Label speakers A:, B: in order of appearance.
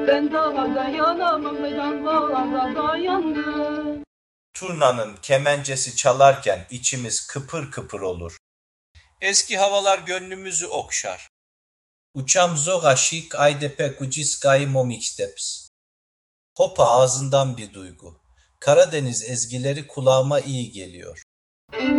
A: Ben daha dayanamam, ben daha dayandım.
B: Turnanın kemencesi çalarken içimiz kıpır kıpır olur. Eski havalar gönlümüzü okşar. Uçam zoga şik aydepe kuciskayı momiksteps. Hopa ağzından bir duygu. Karadeniz ezgileri kulağıma iyi geliyor.